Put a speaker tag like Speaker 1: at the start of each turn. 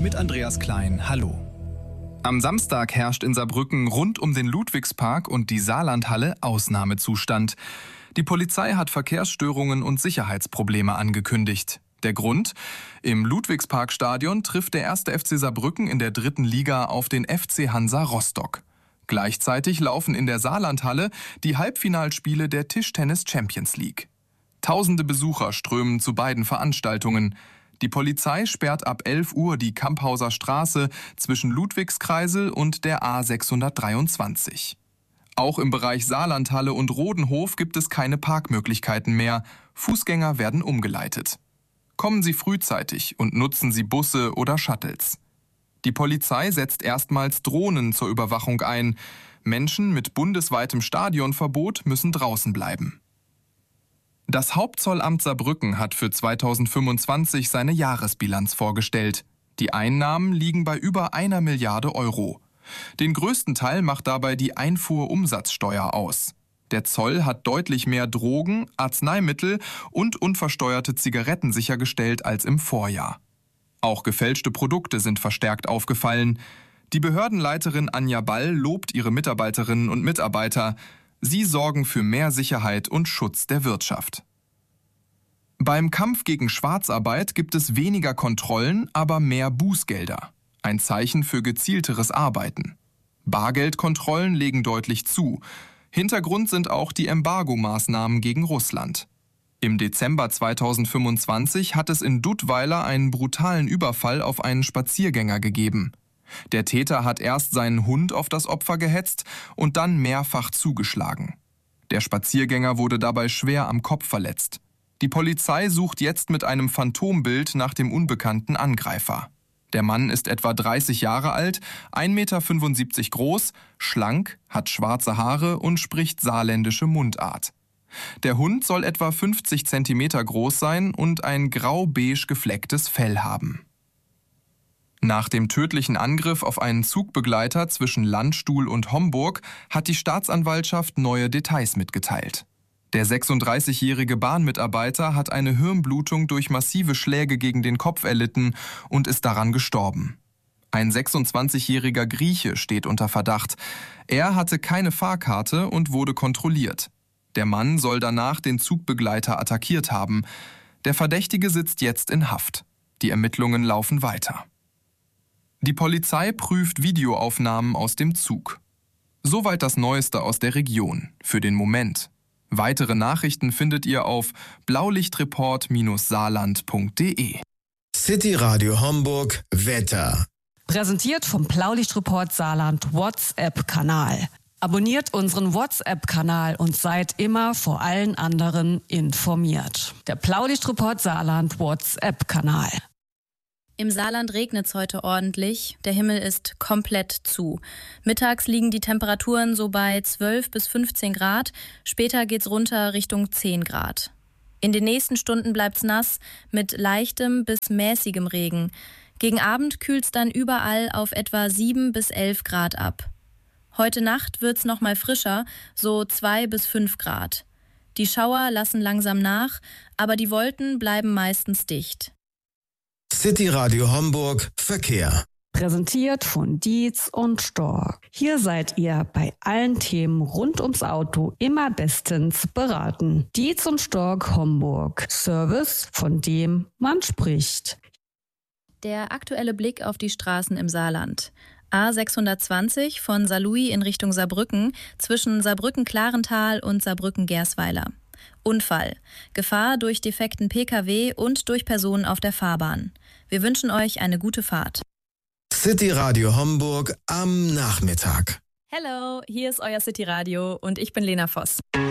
Speaker 1: mit Andreas Klein. Hallo. Am Samstag herrscht in Saarbrücken rund um den Ludwigspark und die Saarlandhalle Ausnahmezustand. Die Polizei hat Verkehrsstörungen und Sicherheitsprobleme angekündigt. Der Grund? Im Ludwigsparkstadion trifft der 1. FC Saarbrücken in der 3. Liga auf den FC Hansa Rostock. Gleichzeitig laufen in der Saarlandhalle die Halbfinalspiele der Tischtennis Champions League. Tausende Besucher strömen zu beiden Veranstaltungen. Die Polizei sperrt ab 11 Uhr die Kamphauser Straße zwischen Ludwigskreisel und der A623. Auch im Bereich Saarlandhalle und Rodenhof gibt es keine Parkmöglichkeiten mehr. Fußgänger werden umgeleitet. Kommen Sie frühzeitig und nutzen Sie Busse oder Shuttles. Die Polizei setzt erstmals Drohnen zur Überwachung ein. Menschen mit bundesweitem Stadionverbot müssen draußen bleiben. Das Hauptzollamt Saarbrücken hat für 2025 seine Jahresbilanz vorgestellt. Die Einnahmen liegen bei über 1 Milliarde Euro. Den größten Teil macht dabei die Einfuhrumsatzsteuer aus. Der Zoll hat deutlich mehr Drogen, Arzneimittel und unversteuerte Zigaretten sichergestellt als im Vorjahr. Auch gefälschte Produkte sind verstärkt aufgefallen. Die Behördenleiterin Anja Ball lobt ihre Mitarbeiterinnen und Mitarbeiter. Sie sorgen für mehr Sicherheit und Schutz der Wirtschaft. Beim Kampf gegen Schwarzarbeit gibt es weniger Kontrollen, aber mehr Bußgelder. Ein Zeichen für gezielteres Arbeiten. Bargeldkontrollen legen deutlich zu. Hintergrund sind auch die Embargo-Maßnahmen gegen Russland. Im Dezember 2025 hat es in Duttweiler einen brutalen Überfall auf einen Spaziergänger gegeben. Der Täter hat erst seinen Hund auf das Opfer gehetzt und dann mehrfach zugeschlagen. Der Spaziergänger wurde dabei schwer am Kopf verletzt. Die Polizei sucht jetzt mit einem Phantombild nach dem unbekannten Angreifer. Der Mann ist etwa 30 Jahre alt, 1,75 Meter groß, schlank, hat schwarze Haare und spricht saarländische Mundart. Der Hund soll etwa 50 Zentimeter groß sein und ein grau-beige geflecktes Fell haben. Nach dem tödlichen Angriff auf einen Zugbegleiter zwischen Landstuhl und Homburg hat die Staatsanwaltschaft neue Details mitgeteilt. Der 36-jährige Bahnmitarbeiter hat eine Hirnblutung durch massive Schläge gegen den Kopf erlitten und ist daran gestorben. Ein 26-jähriger Grieche steht unter Verdacht. Er hatte keine Fahrkarte und wurde kontrolliert. Der Mann soll danach den Zugbegleiter attackiert haben. Der Verdächtige sitzt jetzt in Haft. Die Ermittlungen laufen weiter. Die Polizei prüft Videoaufnahmen aus dem Zug. Soweit das Neueste aus der Region, für den Moment. Weitere Nachrichten findet ihr auf blaulichtreport-saarland.de.
Speaker 2: City Radio Homburg Wetter.
Speaker 3: Präsentiert vom Blaulichtreport Saarland WhatsApp-Kanal. Abonniert unseren WhatsApp-Kanal und seid immer vor allen anderen informiert. Der Blaulichtreport Saarland WhatsApp-Kanal.
Speaker 4: Im Saarland regnet es heute ordentlich. Der Himmel ist komplett zu. Mittags liegen die Temperaturen so bei 12 bis 15 Grad. Später geht's runter Richtung 10 Grad. In den nächsten Stunden bleibt's nass mit leichtem bis mäßigem Regen. Gegen Abend kühlt's dann überall auf etwa 7 bis 11 Grad ab. Heute Nacht wird's noch mal frischer, so 2 bis 5 Grad. Die Schauer lassen langsam nach, aber die Wolken bleiben meistens dicht.
Speaker 2: City Radio Homburg Verkehr.
Speaker 3: Präsentiert von Dietz und Stork. Hier seid ihr bei allen Themen rund ums Auto immer bestens beraten. Dietz und Stork Homburg. Service, von dem man spricht.
Speaker 4: Der aktuelle Blick auf die Straßen im Saarland. A620 von Saarlouis in Richtung Saarbrücken zwischen Saarbrücken-Klarental und Saarbrücken-Gersweiler. Unfall. Gefahr durch defekten Pkw und durch Personen auf der Fahrbahn. Wir wünschen euch eine gute Fahrt.
Speaker 2: City Radio Homburg am Nachmittag.
Speaker 4: Hello, hier ist euer City Radio und ich bin Lena Voss.